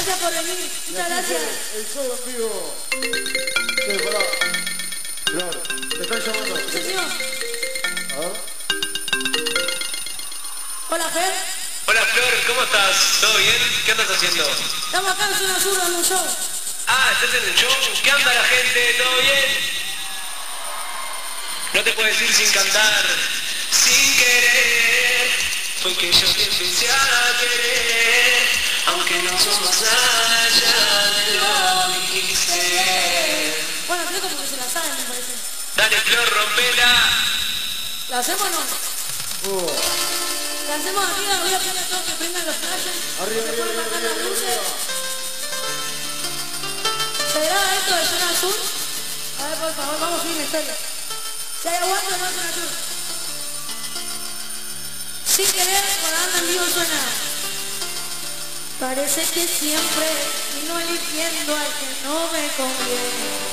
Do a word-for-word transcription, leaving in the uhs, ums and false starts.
Gracias por venir. Muchas gracias. El show en vivo. Sí, pará. Flor, te están llamando. Sí, señor. A ver. Hola, Fer. Hola, Flor, ¿cómo estás? ¿Todo bien? ¿Qué andas haciendo? Estamos acá en Zona Sur dando un show. Ah, ¿estás en el show? ¿Qué anda la gente? ¿Todo bien? No te puedes ir sin cantar. Sin querer, fue que yo te empecé a querer, aunque no somos nada, ya me lo dijiste. Bueno, creo como que se la saben, me parece. Dale, Flor, rompela. ¿La hacemos o no? Oh. La hacemos arriba, voy a pedir a todos que prendan los flashes. Arriba, que arriba, puedan arriba, bajar arriba, las luces. arriba. ¿Se graba esto de Zona Sur? A ver, por favor, vamos a subir la historia. Si hay aguante, no es Zona Sur. Sin querer, cuando anda en vivo suena. Parece que siempre vino eligiendo al que no me conviene.